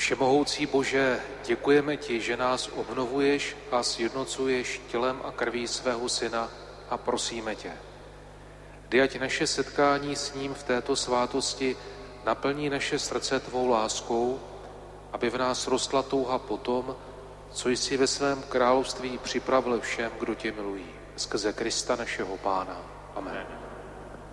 Všemohoucí Bože, děkujeme ti, že nás obnovuješ a sjednocuješ tělem a krví svého Syna a prosíme tě. Dej, ať naše setkání s ním v této svátosti naplní naše srdce tvou láskou, aby v nás rostla touha po tom, co jsi ve svém království připravil všem, kdo tě milují. Skrze Krista našeho Pána. Amen.